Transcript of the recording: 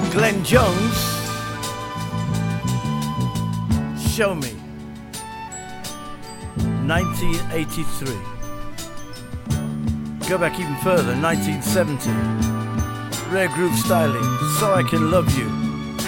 Glenn Jones, Show Me, 1983. Go back even further, 1970. Rare Groove Styling, So I Can Love You.